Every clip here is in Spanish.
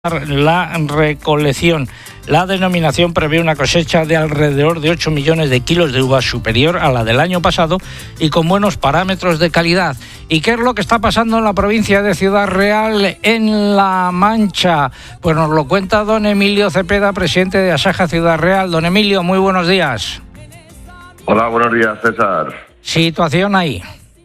la recolección. La denominación prevé una cosecha de alrededor de 8 millones de kilos de uvas, superior a la del año pasado y con buenos parámetros de calidad. ¿Y qué es lo que está pasando en la provincia de Ciudad Real, en La Mancha? Pues nos lo cuenta don Emilio Cepeda, presidente de Asaja Ciudad Real. Don Emilio, muy buenos días. Hola, buenos días, César. ¿Situación ahí?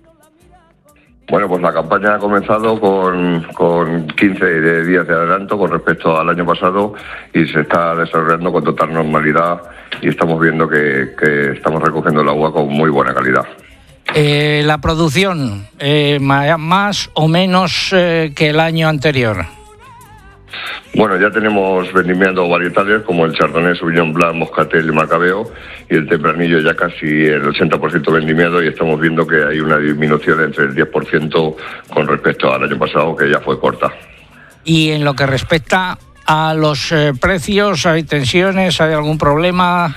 Bueno, pues la campaña ha comenzado con 15 días de adelanto con respecto al año pasado y se está desarrollando con total normalidad y estamos viendo que estamos recogiendo el agua con muy buena calidad. La producción, más o menos que el año anterior. Bueno, ya tenemos vendimiando varietales como el Chardonnay, Sauvignon Blanc, Moscatel y Macabeo, y el Tempranillo ya casi el 80% vendimiado, y estamos viendo que hay una disminución entre el 10% con respecto al año pasado, que ya fue corta. Y en lo que respecta a los precios, ¿hay tensiones? ¿Hay algún problema?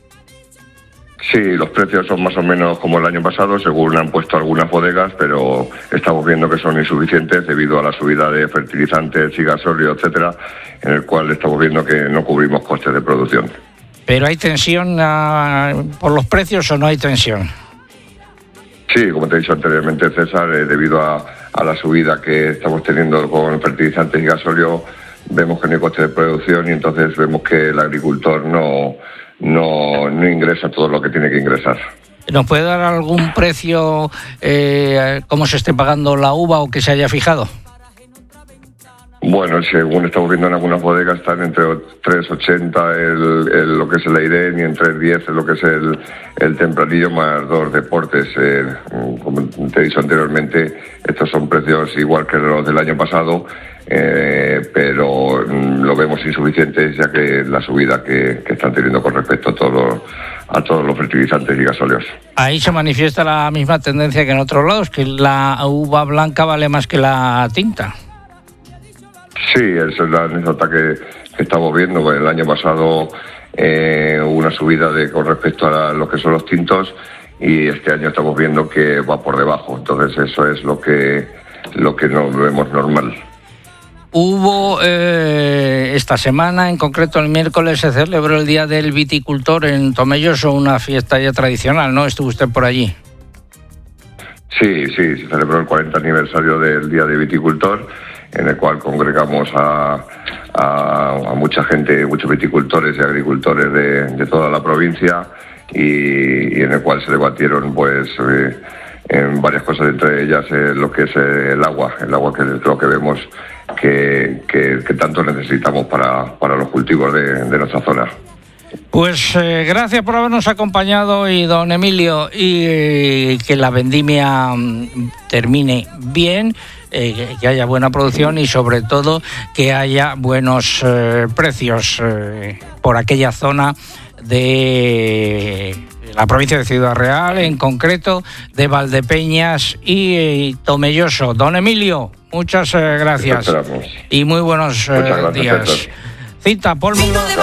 Sí, los precios son más o menos como el año pasado, según han puesto algunas bodegas, pero estamos viendo que son insuficientes debido a la subida de fertilizantes y gasóleo, etcétera, en el cual estamos viendo que no cubrimos costes de producción. ¿Pero hay tensión por los precios o no hay tensión? Sí, como te he dicho anteriormente, César, debido a la subida que estamos teniendo con fertilizantes y gasóleo, vemos que no hay coste de producción y entonces vemos que el agricultor no ingresa todo lo que tiene que ingresar. ¿Nos puede dar algún precio, cómo se esté pagando la uva o que se haya fijado? Bueno, según estamos viendo en algunas bodegas, están entre 3,80 lo que es el Airén y en 3,10 lo que es el Tempranillo más dos deportes. Como te he dicho anteriormente, estos son precios igual que los del año pasado, pero lo vemos insuficientes ya que la subida que están teniendo con respecto a todos los fertilizantes y gasóleos. Ahí se manifiesta la misma tendencia que en otros lados, que la uva blanca vale más que la tinta. Sí, esa es la anécdota que estamos viendo. El año pasado hubo una subida con respecto a lo que son los tintos y este año estamos viendo que va por debajo. Entonces eso es lo que no vemos normal. Hubo esta semana, en concreto el miércoles, se celebró el Día del Viticultor en Tomelloso, una fiesta ya tradicional, ¿no? ¿Estuvo usted por allí? Sí, se celebró el 40 aniversario del Día del Viticultor, en el cual congregamos a mucha gente, muchos viticultores y agricultores de toda la provincia y en el cual se debatieron en varias cosas, entre ellas lo que es el agua que es lo que vemos que tanto necesitamos para los cultivos de nuestra zona. Pues gracias por habernos acompañado, y don Emilio, y que la vendimia termine bien, que haya buena producción y sobre todo que haya buenos precios por aquella zona de la provincia de Ciudad Real, en concreto de Valdepeñas y Tomelloso. Don Emilio, muchas gracias y muy buenos días. Cita Paul Mundo.